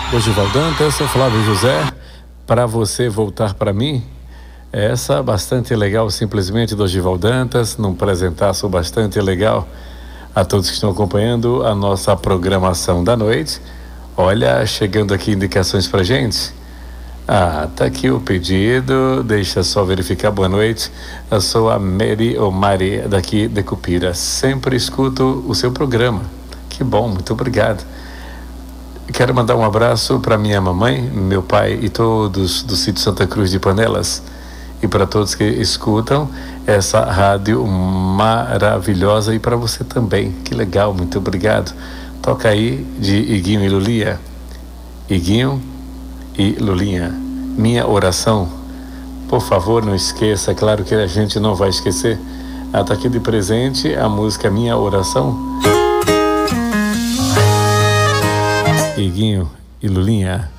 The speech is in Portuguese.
Dorival Dantas, eu Flávio José, para você voltar para mim. Essa bastante legal, simplesmente Dorival Dantas, num presentaço bastante legal a todos que estão acompanhando a nossa programação da noite. Olha, chegando aqui indicações pra gente. Tá aqui o pedido, deixa só verificar. Boa noite, eu sou a Mary Omari daqui de Cupira, sempre escuto o seu programa. Que bom, muito obrigado. Quero mandar um abraço para minha mamãe, meu pai e todos do sítio Santa Cruz de Panelas, e para todos que escutam essa rádio maravilhosa, e para você também. Que legal, muito obrigado. Toca aí de Iguinho e Lulinha. Iguinho e Lulinha, Minha Oração. Por favor, não esqueça, claro que a gente não vai esquecer. Tá aqui de presente a música Minha Oração. Iguinho e Lulinha.